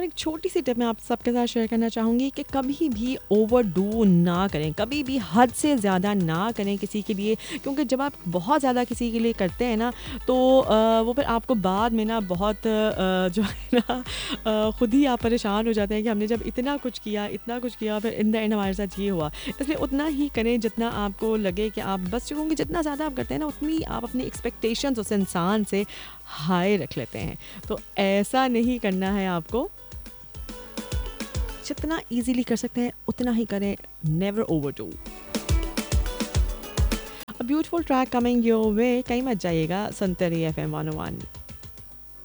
एक छोटी सी टिप मैं आप सबके साथ शेयर करना चाहूँगी कि कभी भी ओवरडू ना करें, कभी भी हद से ज़्यादा ना करें किसी के लिए, क्योंकि जब आप बहुत ज़्यादा किसी के लिए करते हैं ना तो वो फिर आपको बाद में ना बहुत जो है ना खुद ही आप परेशान हो जाते हैं कि हमने जब इतना कुछ किया फिर इन द एंड हमारे साथ ये हुआ। इसलिए उतना ही करें जितना आपको लगे कि आप बस चुके होंगे। जितना ज़्यादा आप करते हैं ना उतनी आप अपनी एक्सपेक्टेशंस उस इंसान से हाई रख लेते हैं। तो ऐसा नहीं करना है आपको। जितना इजीली कर सकते हैं उतना ही करें, never overdo. A beautiful track coming your way, कहीं मत जाइएगा, सुनते रहिए FM 101।